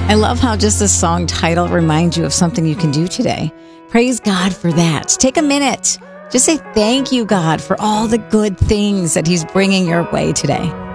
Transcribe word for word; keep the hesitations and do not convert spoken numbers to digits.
I love how just the song title reminds you of something you can do today. Praise God for that. Take a minute. Just say thank you, God, for all the good things that He's bringing your way today.